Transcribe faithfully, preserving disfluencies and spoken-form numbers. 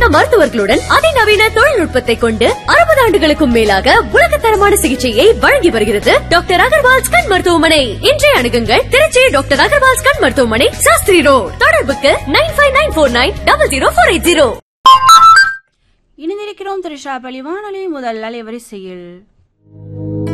மருத்துவர்களுடன் அதிநவீன தொழில்நுட்பத்தை கொண்டு அறுபது ஆண்டுகளுக்கும் மேலாக உலகத்தரமான சிகிச்சையை வழங்கி வருகிறது டாக்டர் அகர்வால்ஸ் கண் மருத்துவமனை. இன்றைய அணுகுங்கள் திருச்சி டாக்டர் அகர்வால்ஸ் கண் மருத்துவமனை, சாஸ்திரி ரோட். தொடர்புக்கு nine five nine four nine double zero four eight zero. இணைந்திருக்கிறோம் திருச்சிராப்பள்ளி வானொலி முதல் அலைவரிசையில்.